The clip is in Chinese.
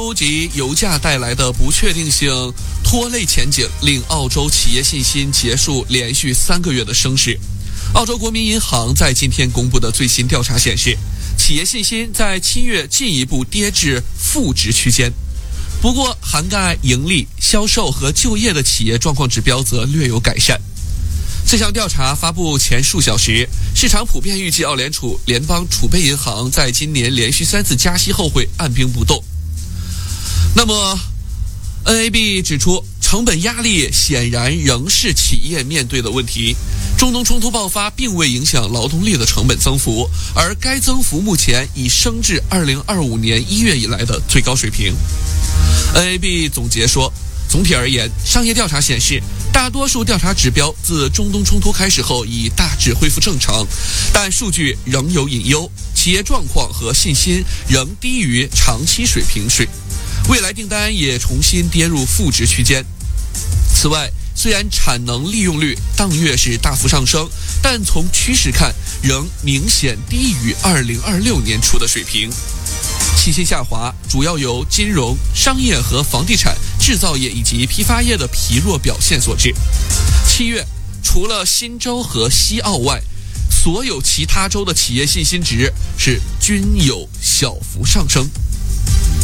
及油价带来的不确定性拖累前景，令澳洲企业信心结束连续3个月的升势。澳洲国民银行在今天公布的最新调查显示，企业信心在7月进一步跌至负值区间。不过，涵盖盈利、销售和就业的企业状况指标则略有改善。这项调查发布前数小时，市场普遍预计澳联储联邦储备银行在今年连续3次加息后会按兵不动。那么 NAB 指出，成本压力显然仍是企业面对的问题。中东冲突爆发并未影响劳动力的成本增幅，而该增幅目前已升至2025年1月以来的最高水平。NAB 总结说，总体而言，商业调查显示，大多数调查指标自中东冲突开始后已大致恢复正常，但数据仍有隐忧，企业状况和信心仍低于长期水平未来订单也重新跌入负值区间。此外，虽然产能利用率当月是大幅上升，但从趋势看仍明显低于2026年初的水平。信心下滑主要由金融、商业和房地产、制造业以及批发业的疲弱表现所致。7月，除了新州和西澳外，所有其他州的企业信心值均有小幅上升。